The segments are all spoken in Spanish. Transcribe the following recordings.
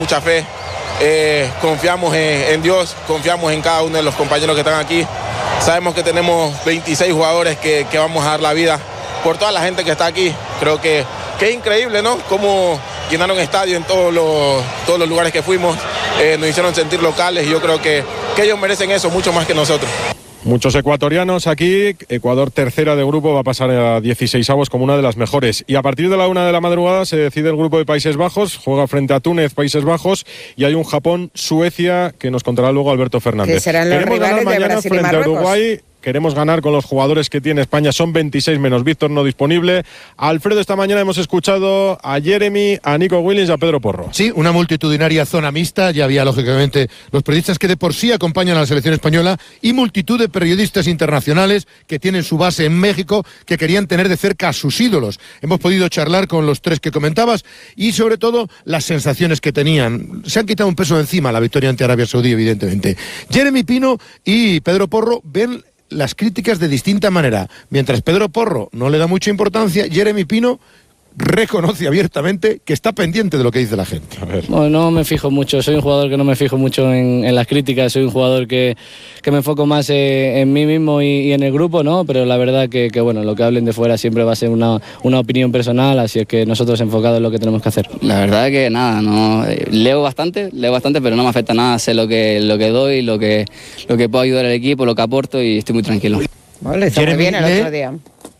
Mucha fe, confiamos en Dios, confiamos en cada uno de los compañeros que están aquí. Sabemos que tenemos 26 jugadores que vamos a dar la vida por toda la gente que está aquí. Creo que es increíble, ¿no? Cómo llenaron estadio en todos los lugares que fuimos, nos hicieron sentir locales y yo creo que ellos merecen eso mucho más que nosotros. Muchos ecuatorianos aquí. Ecuador, tercera de grupo, va a pasar a 16avos como una de las mejores. Y a partir de la 1 de la madrugada se decide el grupo de Países Bajos. Juega frente a Túnez, Países Bajos. Y hay un Japón-Suecia que nos contará luego Alberto Fernández. Que serán los rivales de Brasil y Marruecos. Frente a Uruguay. Queremos ganar con los jugadores que tiene España. Son 26 menos Víctor no disponible. Alfredo, esta mañana hemos escuchado a Jeremy, a Nico Williams y a Pedro Porro. Sí, una multitudinaria zona mixta. Ya había, lógicamente, los periodistas que de por sí acompañan a la selección española y multitud de periodistas internacionales que tienen su base en México, que querían tener de cerca a sus ídolos. Hemos podido charlar con los tres que comentabas y, sobre todo, las sensaciones que tenían. Se han quitado un peso de encima la victoria ante Arabia Saudí, evidentemente. Jeremy Pino y Pedro Porro ven las críticas de distinta manera. Mientras Pedro Porro no le da mucha importancia, Jeremy Pino reconoce abiertamente que está pendiente de lo que dice la gente. Bueno, no me fijo mucho, soy un jugador que no me fijo mucho en las críticas, soy un jugador que me enfoco más en mí mismo y en el grupo, ¿no? Pero la verdad que bueno, lo que hablen de fuera siempre va a ser una opinión personal, así es que nosotros enfocados en lo que tenemos que hacer. La verdad que nada, no leo bastante, pero no me afecta nada, sé lo que doy, lo que puedo ayudar al equipo, lo que aporto y estoy muy tranquilo. Vale, está muy bien el otro día.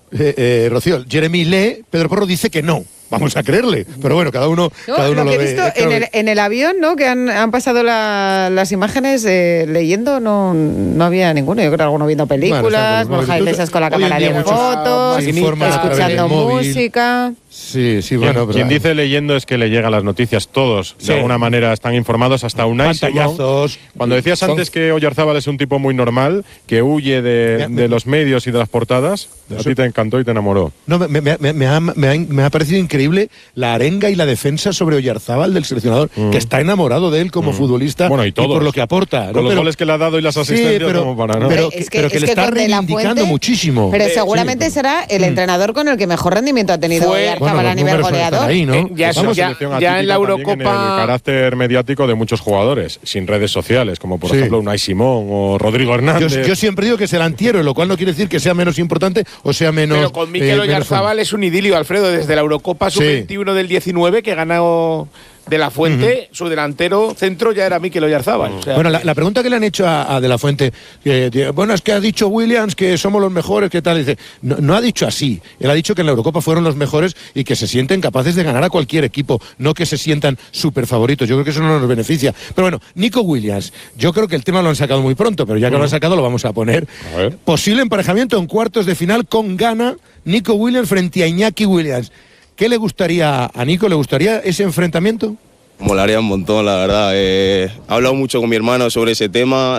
Rocío, Jeremy lee, Pedro Porro dice que no. Vamos a creerle, pero bueno, cada uno lo lo que he ve. visto en el avión, ¿no? Que han pasado las imágenes leyendo, no había ninguno. Yo creo que alguno viendo películas, Borja Iglesias con la cámara de fotos, escuchando música. Sí, bueno. Quien dice leyendo es que le llegan las noticias, todos de alguna manera están informados, hasta Unai Simón. Cuando decías antes que Oyarzábal es un tipo muy normal, que huye de los medios y de las portadas, a ti te encantó y te enamoró. No, me ha parecido increíble la arenga y la defensa sobre Oyarzábal del seleccionador, que está enamorado de él como futbolista, bueno, y por lo que aporta. Con los goles que le ha dado y las asistencias, como para no. Pero que le está reivindicando muchísimo. Pero seguramente será el entrenador con el que mejor rendimiento ha tenido Oyarzábal a nivel goleador. Ahí, ¿no? Ya en la Eurocopa. En el carácter mediático de muchos jugadores, sin redes sociales, como por ejemplo Unai Simón o Rodrigo Hernández. Yo siempre digo que es el antihéroe, lo cual no quiere decir que sea menos importante o sea menos. Pero con Mikel Oyarzábal es un idilio, Alfredo, desde la Eurocopa Sub-21 del 19 que ganó De la Fuente, su delantero centro ya era Mikel Oyarzábal. O sea, bueno, la pregunta que le han hecho a De la Fuente, bueno, es que ha dicho Williams que somos los mejores, ¿qué tal? Dice, no ha dicho así. Él ha dicho que en la Eurocopa fueron los mejores y que se sienten capaces de ganar a cualquier equipo, no que se sientan súper favoritos. Yo creo que eso no nos beneficia. Pero bueno, Nico Williams, yo creo que el tema lo han sacado muy pronto, pero ya que lo han sacado lo vamos a poner. Posible emparejamiento en cuartos de final con Ghana, Nico Williams frente a Iñaki Williams. ¿Qué le gustaría a Nico? ¿Le gustaría ese enfrentamiento? Molaría un montón, la verdad. He hablado mucho con mi hermano sobre ese tema.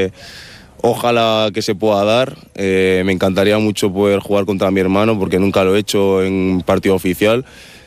Ojalá que se pueda dar. Me encantaría mucho poder jugar contra mi hermano porque nunca lo he hecho en partido oficial.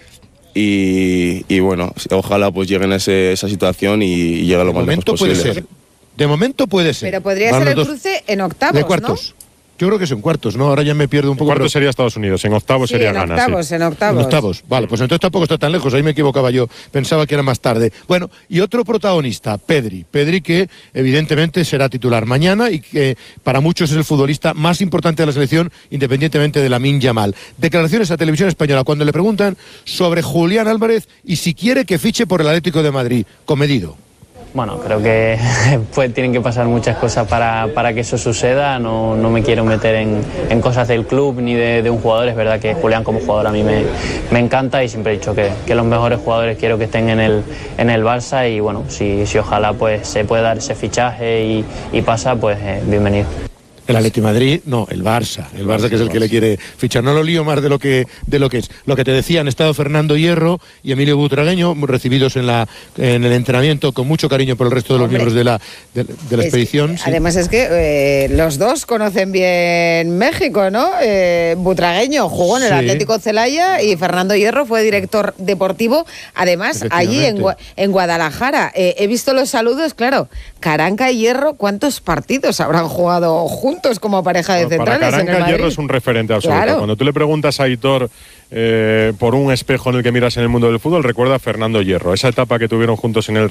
Y bueno, ojalá pues lleguen a esa situación y llegue lo más lejos posible. De momento puede ser. Pero podría ser el cruce en octavos, de cuartos. ¿No? Yo creo que es en cuartos, ¿no? Ahora ya me pierdo un poco. En cuartos sería Estados Unidos, en octavos sería Ghana. En octavos. Vale, pues entonces tampoco está tan lejos, ahí me equivocaba yo, pensaba que era más tarde. Bueno, y otro protagonista, Pedri que evidentemente será titular mañana y que para muchos es el futbolista más importante de la selección, independientemente de Lamine Yamal. Declaraciones a Televisión Española cuando le preguntan sobre Julián Álvarez y si quiere que fiche por el Atlético de Madrid, comedido. Bueno, creo que pues tienen que pasar muchas cosas para que eso suceda. No me quiero meter en cosas del club ni de un jugador. Es verdad que Julián como jugador a mí me encanta y siempre he dicho que los mejores jugadores quiero que estén en el Barça y bueno, si ojalá pues se puede dar ese fichaje y pasa, pues bienvenido. El Atlético de Madrid, no, el Barça que es el que le quiere fichar. No lo lío más de lo que es. Lo que te decía, han estado Fernando Hierro y Emilio Butragueño, recibidos en el entrenamiento con mucho cariño por el resto de los miembros de la expedición. Sí. Además es que los dos conocen bien México, ¿no? Butragueño jugó en el Atlético Celaya y Fernando Hierro fue director deportivo, además allí en Guadalajara. He visto los saludos, claro, Caranca y Hierro, ¿cuántos partidos habrán jugado juntos? juntos como pareja de centrales. Para en el Caranca, Madrid. Hierro es un referente absoluto. Claro. Cuando tú le preguntas a Aitor por un espejo en el que miras en el mundo del fútbol, recuerda a Fernando Hierro. Esa etapa que tuvieron juntos en el